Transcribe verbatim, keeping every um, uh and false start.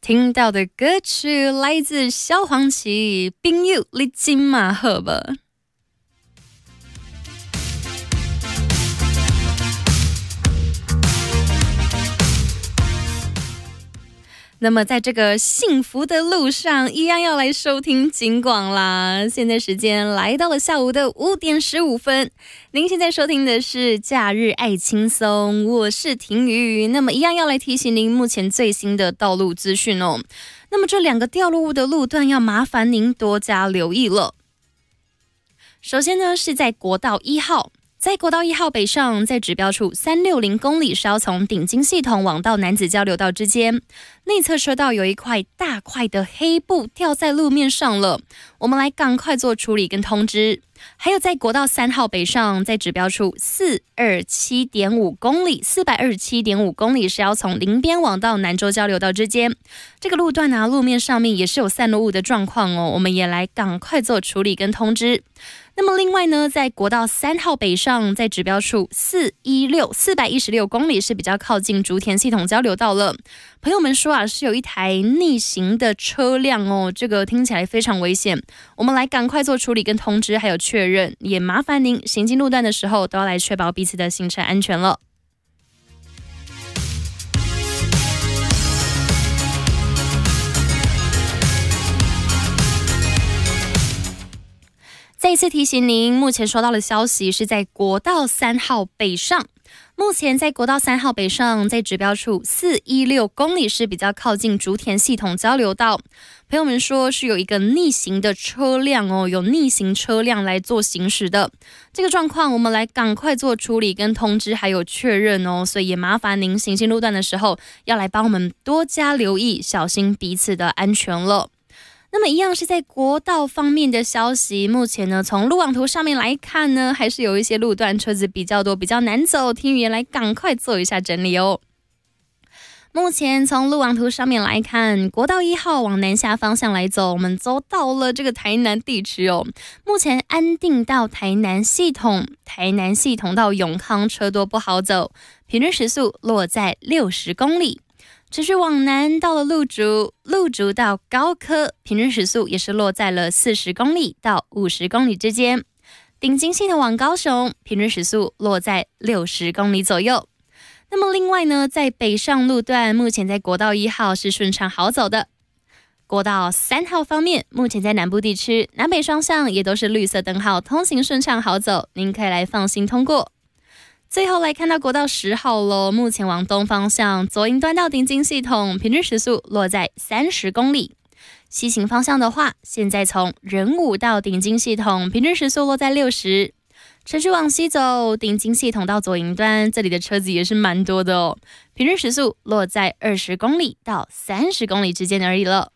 听到的歌曲来自萧煌奇，朋友你今嘛好吧。那么在这个幸福的路上，一样要来收听警广啦。现在时间来到了下午的五点十五分，您现在收听的是假日爱轻松，我是婷瑜。那么一样要来提醒您目前最新的道路资讯哦。那么这两个掉落物的路段要麻烦您多加留意了。首先呢是在国道一号。在国道一号北上，在指标处三百六十公里是要从顶金系统往到南子交流道之间，内侧车道有一块大块的黑布掉在路面上了，我们来赶快做处理跟通知。还有在国道三号北上，在指标处四百二十七点五公里，四百二十七点五公里是要从林边往到南州交流道之间，这个路段呢、啊，路面上面也是有散落物的状况哦，我们也来赶快做处理跟通知。那么另外呢，在国道三号北上，在指标处四百一十六、四百一十六公里是比较靠近竹田系统交流道了。朋友们说啊，是有一台逆行的车辆哦，这个听起来非常危险。我们来赶快做处理跟通知，还有确认，也麻烦您行经路段的时候都要来确保彼此的行车安全了。再一次提醒您，目前收到的消息是在国道三号北上。目前在国道三号北上，在指标处四百一十六公里是比较靠近竹田系统交流道。朋友们说是有一个逆行的车辆哦，有逆行车辆来做行驶的。这个状况我们来赶快做处理跟通知，还有确认哦。所以也麻烦您行进路段的时候，要来帮我们多加留意，小心彼此的安全了。那么一样是在国道方面的消息，目前呢从路网图上面来看呢，还是有一些路段车子比较多，比较难走，听语言来赶快做一下整理哦。目前从路网图上面来看，国道一号往南下方向来走，我们走到了这个台南地区哦。目前安定到台南系统，台南系统到永康车多不好走，平均时速落在六十公里。持续往南到了鹿竹，鹿竹到高科，平均时速也是落在了四十公里到五十公里之间。顶金系统往高雄，平均时速落在六十公里左右。那么另外呢，在北上路段，目前在国道一号是顺畅好走的。国道三号方面，目前在南部地区南北双向也都是绿色灯号，通行顺畅好走，您可以来放心通过。最后来看到国道十号咯，目前往东方向左营端到顶金系统，平均时速落在三十公里。西行方向的话，现在从仁武到顶金系统，平均时速落在六十。持续往西走，顶金系统到左营端，这里的车子也是蛮多的哦，平均时速落在二十公里到三十公里之间而已了。